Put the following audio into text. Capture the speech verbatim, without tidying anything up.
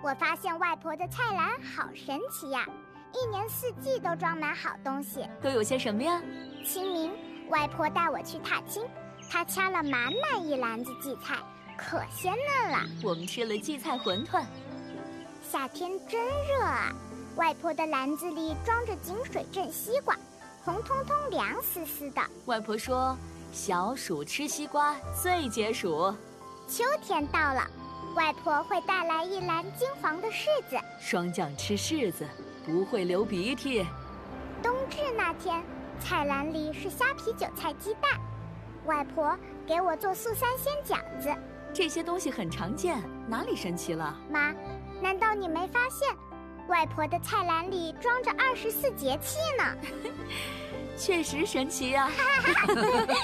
我发现外婆的菜篮好神奇呀，一年四季都装满好东西。 都有些什么呀？ 清明，外婆带我去踏青，她掐了满满一篮子荠菜，可鲜嫩了。 我们吃了荠菜馄饨。 夏天真热啊，外婆的篮子里装着井水镇西瓜，红彤彤凉丝丝的。 外婆说，小暑吃西瓜最解暑。 秋天到了，外婆会带来一篮金黄的柿子， 霜降吃柿子不会流鼻涕。 冬至那天，菜篮里是虾皮韭菜鸡蛋，外婆给我做素三鲜饺子。 这些东西很常见，哪里神奇了？ 妈，难道你没发现外婆的菜篮里装着二十四节气呢？ 确实神奇呀、